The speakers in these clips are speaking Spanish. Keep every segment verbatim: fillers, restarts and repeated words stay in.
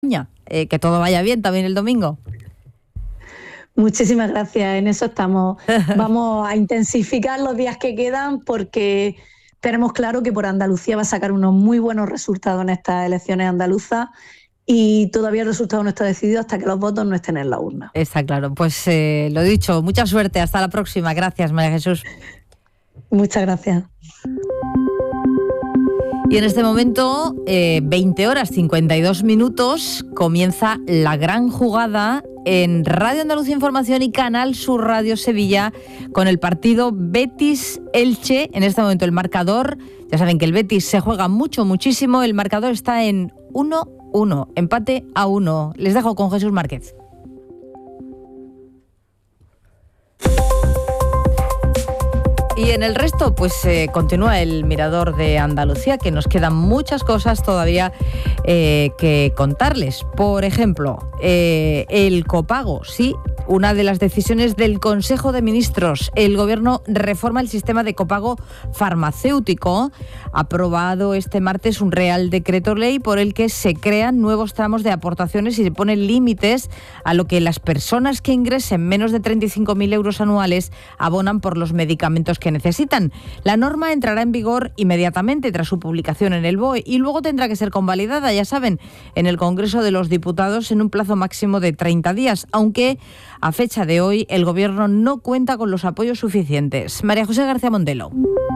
Eh, que todo vaya bien también el domingo. Muchísimas gracias, en eso estamos. Vamos a intensificar los días que quedan porque tenemos claro que por Andalucía va a sacar unos muy buenos resultados en estas elecciones andaluzas y todavía el resultado no está decidido hasta que los votos no estén en la urna. Está claro. Pues eh, lo dicho, mucha suerte. Hasta la próxima. Gracias, María Jesús. Muchas gracias. Y en este momento, eh, veinte horas cincuenta y dos minutos, comienza la gran jugada en Radio Andalucía Información y Canal Sur Radio Sevilla con el partido Betis-Elche. En este momento el marcador, ya saben que el Betis se juega mucho, muchísimo. El marcador está en uno uno, empate a uno. Les dejo con Jesús Márquez. Y en el resto, pues eh, continúa el Mirador de Andalucía, que nos quedan muchas cosas todavía eh, que contarles. Por ejemplo, eh, el copago, sí, una de las decisiones del Consejo de Ministros. El Gobierno reforma el sistema de copago farmacéutico. Ha aprobado este martes un Real Decreto Ley por el que se crean nuevos tramos de aportaciones y se ponen límites a lo que las personas que ingresen menos de treinta y cinco mil euros anuales abonan por los medicamentos que necesitan. La norma entrará en vigor inmediatamente tras su publicación en el B O E y luego tendrá que ser convalidada, ya saben, en el Congreso de los Diputados en un plazo máximo de treinta días, aunque a fecha de hoy el Gobierno no cuenta con los apoyos suficientes. María José García Montelo.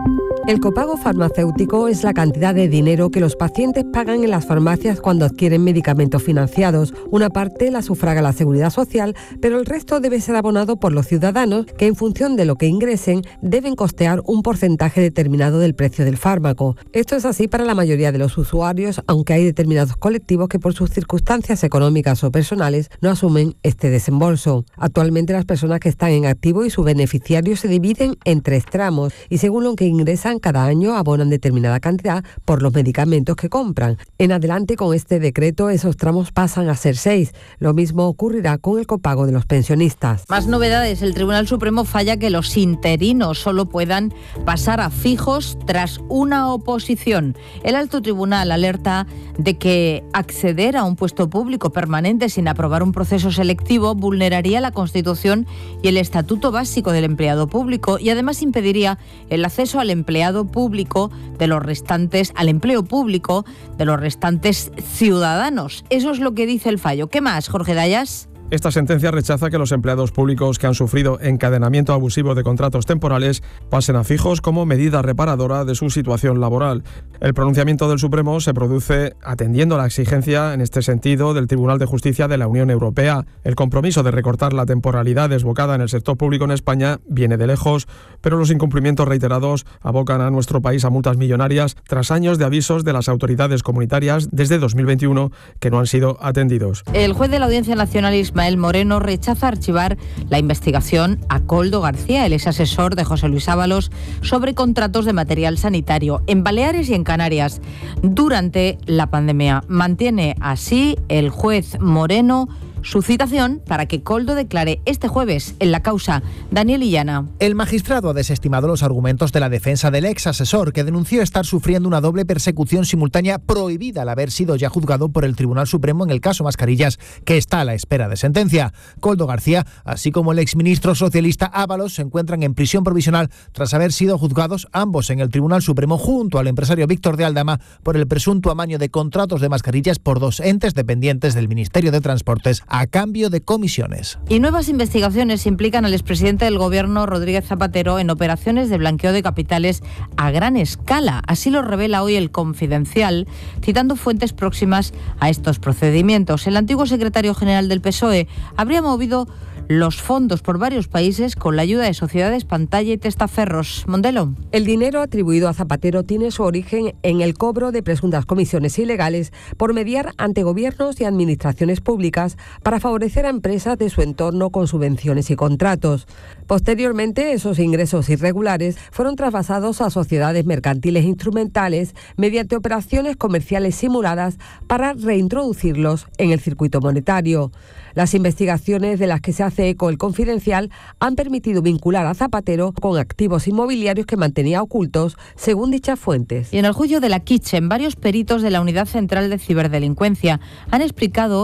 El copago farmacéutico es la cantidad de dinero que los pacientes pagan en las farmacias cuando adquieren medicamentos financiados. Una parte la sufraga la Seguridad Social, pero el resto debe ser abonado por los ciudadanos que, en función de lo que ingresen, deben costear un porcentaje determinado del precio del fármaco. Esto es así para la mayoría de los usuarios, aunque hay determinados colectivos que por sus circunstancias económicas o personales no asumen este desembolso. Actualmente las personas que están en activo y sus beneficiarios se dividen en tres tramos y según lo que ingresan cada año abonan determinada cantidad por los medicamentos que compran. En adelante, con este decreto, esos tramos pasan a ser seis. Lo mismo ocurrirá con el copago de los pensionistas. Más novedades. El Tribunal Supremo falla que los interinos solo puedan pasar a fijos tras una oposición. El Alto Tribunal alerta de que acceder a un puesto público permanente sin aprobar un proceso selectivo vulneraría la Constitución y el Estatuto Básico del Empleado Público y además impediría el acceso al empleado público de los restantes, al empleo público de los restantes ciudadanos. Eso es lo que dice el fallo. ¿Qué más, Jorge Dayas? Esta sentencia rechaza que los empleados públicos que han sufrido encadenamiento abusivo de contratos temporales pasen a fijos como medida reparadora de su situación laboral. El pronunciamiento del Supremo se produce atendiendo a la exigencia en este sentido del Tribunal de Justicia de la Unión Europea. El compromiso de recortar la temporalidad desbocada en el sector público en España viene de lejos, pero los incumplimientos reiterados abocan a nuestro país a multas millonarias tras años de avisos de las autoridades comunitarias desde dos mil veintiuno que no han sido atendidos. El juez de la Audiencia Nacional Ismael Moreno rechaza archivar la investigación a Koldo García, el ex asesor de José Luis Ábalos, sobre contratos de material sanitario en Baleares y en Canarias durante la pandemia. Mantiene así el juez Moreno su citación para que Koldo declare este jueves en la causa. Daniel Illana. El magistrado ha desestimado los argumentos de la defensa del ex asesor, que denunció estar sufriendo una doble persecución simultánea prohibida al haber sido ya juzgado por el Tribunal Supremo en el caso Mascarillas, que está a la espera de sentencia. Koldo García, así como el exministro socialista Ábalos, se encuentran en prisión provisional tras haber sido juzgados ambos en el Tribunal Supremo junto al empresario Víctor de Aldama por el presunto amaño de contratos de mascarillas por dos entes dependientes del Ministerio de Transportes a cambio de comisiones. Y nuevas investigaciones implican al expresidente del Gobierno, Rodríguez Zapatero, en operaciones de blanqueo de capitales a gran escala. Así lo revela hoy El Confidencial, citando fuentes próximas a estos procedimientos. El antiguo secretario general del P S O E habría movido los fondos por varios países con la ayuda de sociedades pantalla y testaferros. Mondelo. El dinero atribuido a Zapatero tiene su origen en el cobro de presuntas comisiones ilegales por mediar ante gobiernos y administraciones públicas para favorecer a empresas de su entorno con subvenciones y contratos. Posteriormente, esos ingresos irregulares fueron trasvasados a sociedades mercantiles instrumentales mediante operaciones comerciales simuladas para reintroducirlos en el circuito monetario. Las investigaciones de las que se hace hace eco El Confidencial, han permitido vincular a Zapatero con activos inmobiliarios que mantenía ocultos, según dichas fuentes. Y en el juicio de la Kitchen, varios peritos de la Unidad Central de Ciberdelincuencia han explicado